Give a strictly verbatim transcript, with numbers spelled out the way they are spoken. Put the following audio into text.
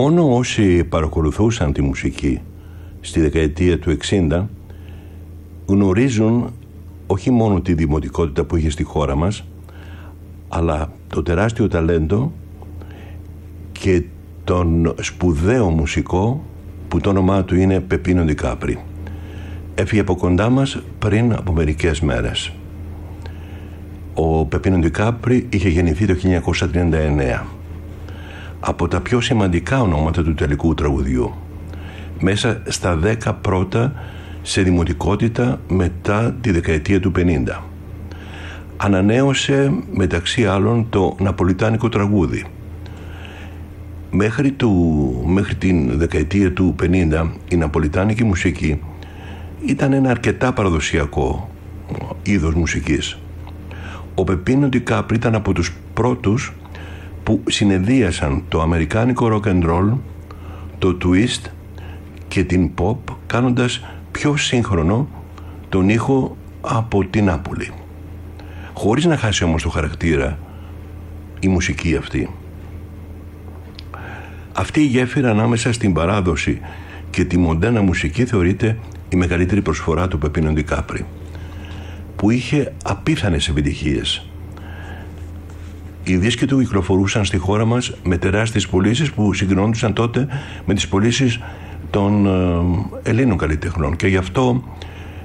Μόνο όσοι παρακολουθούσαν τη μουσική στη δεκαετία του εξήντα γνωρίζουν όχι μόνο τη δημοτικότητα που είχε στη χώρα μας, αλλά το τεράστιο ταλέντο και τον σπουδαίο μουσικό που το όνομά του είναι Πεπίνο Ντικάπρι. Έφυγε από κοντά μας πριν από μερικές μέρες. Ο Πεπίνο Ντικάπρι είχε γεννηθεί το χίλια εννιακόσια τριάντα εννέα. Από τα πιο σημαντικά ονόματα του τελικού τραγουδιού. Μέσα στα δέκα πρώτα σε δημοτικότητα μετά τη δεκαετία του πενήντα. Ανανέωσε μεταξύ άλλων το ναπολιτάνικο τραγούδι. Μέχρι, του, μέχρι την δεκαετία του πενήντα η ναπολιτάνικη μουσική ήταν ένα αρκετά παραδοσιακό είδος μουσικής. Ο Πεπίνο Ντικάπρι ήταν από τους πρώτους που συνεδρίασαν το αμερικάνικο rock and roll, το twist και την pop, κάνοντας πιο σύγχρονο τον ήχο από την Νάπολη, χωρίς να χάσει όμως το χαρακτήρα η μουσική αυτή. Αυτή η γέφυρα ανάμεσα στην παράδοση και τη μοντέρνα μουσική θεωρείται η μεγαλύτερη προσφορά του Πεπίνο Ντικάπρι, που είχε απίθανες επιτυχίες. Οι δίσκοι του κυκλοφορούσαν στη χώρα μας με τεράστιες πωλήσεις που συγκρινόντουσαν τότε με τις πωλήσεις των Ελλήνων καλλιτεχνών, και γι' αυτό